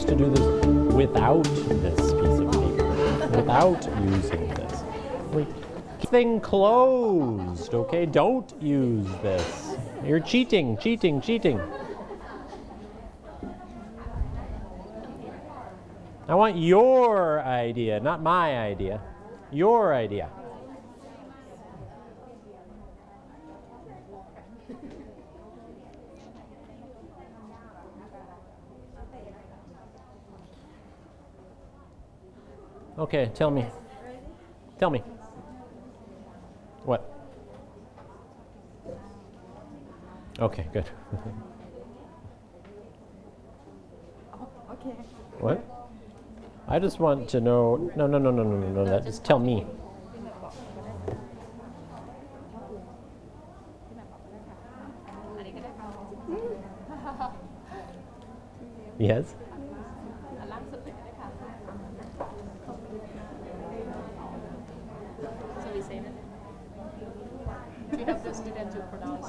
to do this without this piece of paper, without using this. Keep thing closed, okay? Don't use this. You're cheating, cheating, cheating. I want your idea, not my idea. Your idea. Okay, tell me. Tell me. What? Okay, good. Okay. What? I just want to know. No. That just tell me. Yes. So we say that. We have the student to pronounce.